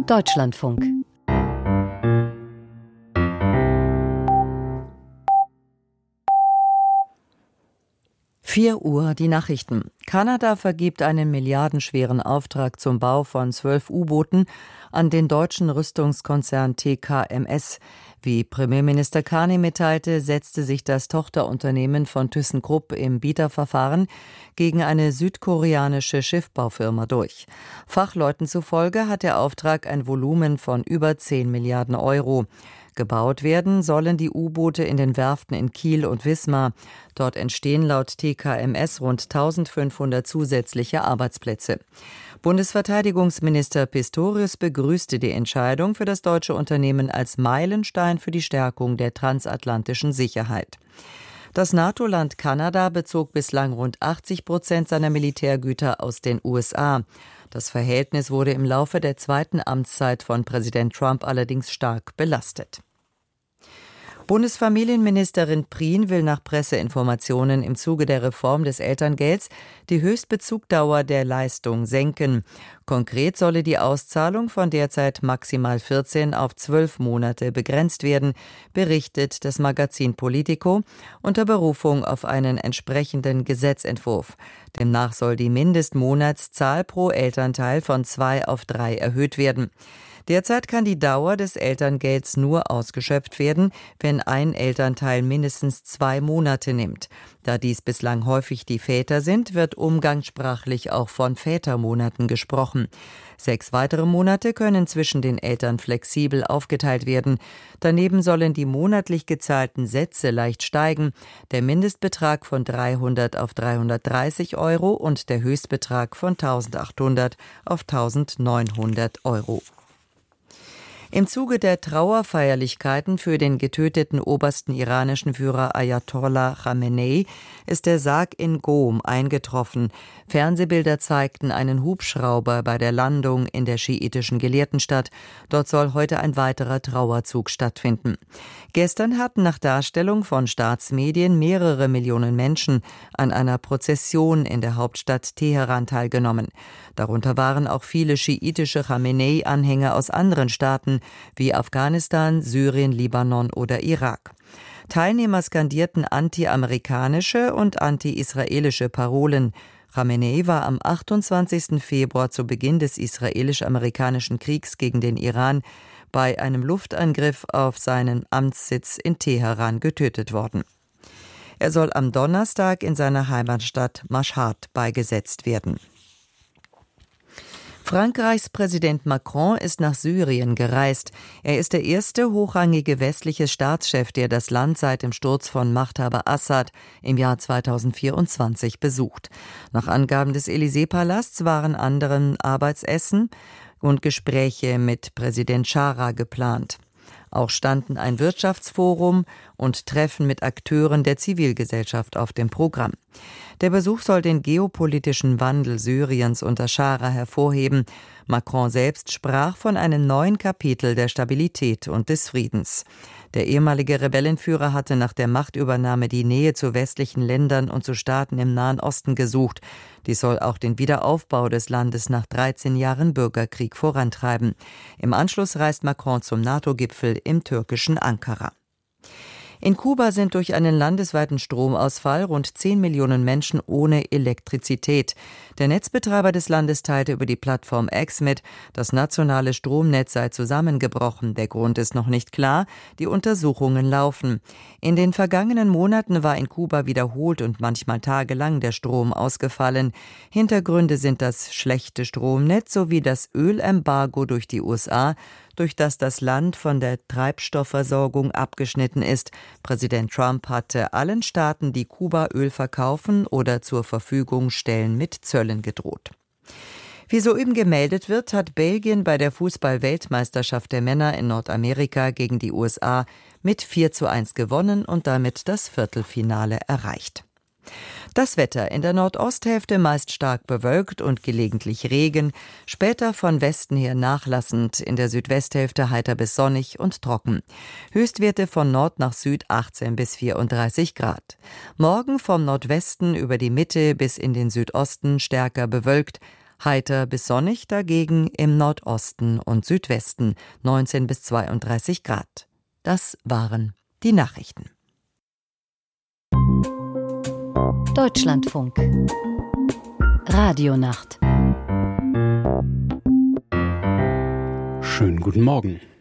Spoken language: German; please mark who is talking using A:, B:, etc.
A: Deutschlandfunk. Uhr, die Nachrichten. Kanada vergibt einen milliardenschweren Auftrag zum Bau von 12 U-Booten an den deutschen Rüstungskonzern TKMS. Wie Premierminister Carney mitteilte, setzte sich das Tochterunternehmen von ThyssenKrupp im Bieterverfahren gegen eine südkoreanische Schiffbaufirma durch. Fachleuten zufolge hat der Auftrag ein Volumen von über 10 Milliarden Euro. Gebaut werden sollen die U-Boote in den Werften in Kiel und Wismar. Dort entstehen laut TKMS rund 1500 zusätzliche Arbeitsplätze. Bundesverteidigungsminister Pistorius begrüßte die Entscheidung für das deutsche Unternehmen als Meilenstein für die Stärkung der transatlantischen Sicherheit. Das NATO-Land Kanada bezog bislang rund 80% seiner Militärgüter aus den USA. Das Verhältnis wurde im Laufe der zweiten Amtszeit von Präsident Trump allerdings stark belastet. Bundesfamilienministerin Prien will nach Presseinformationen im Zuge der Reform des Elterngelds die Höchstbezugdauer der Leistung senken. Konkret solle die Auszahlung von derzeit maximal 14 auf 12 Monate begrenzt werden, berichtet das Magazin Politico unter Berufung auf einen entsprechenden Gesetzentwurf. Demnach soll die Mindestmonatszahl pro Elternteil von 2 auf 3 erhöht werden. Derzeit kann die Dauer des Elterngelds nur ausgeschöpft werden, wenn ein Elternteil mindestens 2 Monate nimmt. Da dies bislang häufig die Väter sind, wird umgangssprachlich auch von Vätermonaten gesprochen. 6 weitere Monate können zwischen den Eltern flexibel aufgeteilt werden. Daneben sollen die monatlich gezahlten Sätze leicht steigen, der Mindestbetrag von 300 auf 330 Euro und der Höchstbetrag von 1.800 auf 1.900 Euro. Im Zuge der Trauerfeierlichkeiten für den getöteten obersten iranischen Führer Ayatollah Khamenei ist der Sarg in Qom eingetroffen. Fernsehbilder zeigten einen Hubschrauber bei der Landung in der schiitischen Gelehrtenstadt. Dort soll heute ein weiterer Trauerzug stattfinden. Gestern hatten nach Darstellung von Staatsmedien mehrere Millionen Menschen an einer Prozession in der Hauptstadt Teheran teilgenommen. Darunter waren auch viele schiitische Khamenei-Anhänger aus anderen Staaten wie Afghanistan, Syrien, Libanon oder Irak. Teilnehmer skandierten anti-amerikanische und anti-israelische Parolen. Khamenei war am 28. Februar zu Beginn des israelisch-amerikanischen Kriegs gegen den Iran bei einem Luftangriff auf seinen Amtssitz in Teheran getötet worden. Er soll am Donnerstag in seiner Heimatstadt Mashhad beigesetzt werden. Frankreichs Präsident Macron ist nach Syrien gereist. Er ist der erste hochrangige westliche Staatschef, der das Land seit dem Sturz von Machthaber Assad im Jahr 2024 besucht. Nach Angaben des Élysée-Palasts waren anderen Arbeitsessen und Gespräche mit Präsident Chara geplant. Auch standen ein Wirtschaftsforum und Treffen mit Akteuren der Zivilgesellschaft auf dem Programm. Der Besuch soll den geopolitischen Wandel Syriens unter Chara hervorheben. Macron selbst sprach von einem neuen Kapitel der Stabilität und des Friedens. Der ehemalige Rebellenführer hatte nach der Machtübernahme die Nähe zu westlichen Ländern und zu Staaten im Nahen Osten gesucht. Dies soll auch den Wiederaufbau des Landes nach 13 Jahren Bürgerkrieg vorantreiben. Im Anschluss reist Macron zum NATO-Gipfel im türkischen Ankara. In Kuba sind durch einen landesweiten Stromausfall rund 10 Millionen Menschen ohne Elektrizität. Der Netzbetreiber des Landes teilte über die Plattform X mit, das nationale Stromnetz sei zusammengebrochen. Der Grund ist noch nicht klar, die Untersuchungen laufen. In den vergangenen Monaten war in Kuba wiederholt und manchmal tagelang der Strom ausgefallen. Hintergründe sind das schlechte Stromnetz sowie das Ölembargo durch die USA, durch das Land von der Treibstoffversorgung abgeschnitten ist. Präsident Trump hatte allen Staaten, die Kuba Öl verkaufen oder zur Verfügung stellen, mit Zöllen gedroht. Wie soeben gemeldet wird, hat Belgien bei der Fußball-Weltmeisterschaft der Männer in Nordamerika gegen die USA mit 4:1 gewonnen und damit das Viertelfinale erreicht. Das Wetter: in der Nordosthälfte meist stark bewölkt und gelegentlich Regen, später von Westen her nachlassend, in der Südwesthälfte heiter bis sonnig und trocken. Höchstwerte von Nord nach Süd 18 bis 34 Grad. Morgen vom Nordwesten über die Mitte bis in den Südosten stärker bewölkt, Heiter bis sonnig dagegen im Nordosten und Südwesten 19 bis 32 Grad. Das waren die Nachrichten.
B: Deutschlandfunk Radionacht.
C: Schönen guten Morgen.